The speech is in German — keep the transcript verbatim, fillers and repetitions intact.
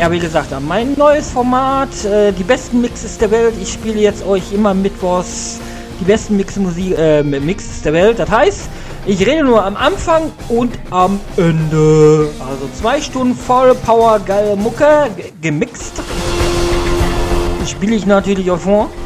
Ja, wie gesagt, mein neues Format, äh, die besten Mixes der Welt. Ich spiele jetzt euch immer mittwochs die besten Mix Musik, äh, Mixes der Welt. Das heißt, ich rede nur am Anfang und am Ende. Also zwei Stunden voll Power, geile Mucke, gemixt. Spiele ich natürlich auch vor.